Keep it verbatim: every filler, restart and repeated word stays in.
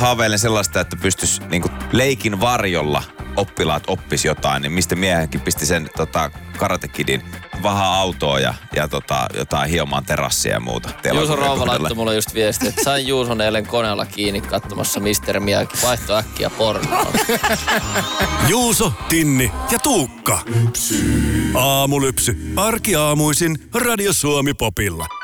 haaveilen sellaista, että pystyisi niinku leikin varjolla oppilaat oppisi jotain, niin mistä miehenkin pisti sen tota, Karate Kidin vahaa autoa ja, ja tota, jotain hiomaan terassia ja muuta. Juuso Rouva laittoi mulle just viesti, että sain Juuson eilen koneella kiinni katsomassa mister Miyagi. Vaihto äkkiä pornoon. Juuso, Tinni ja Tuukka. Aamulypsy. Arkiaamuisin Radio Suomi Popilla.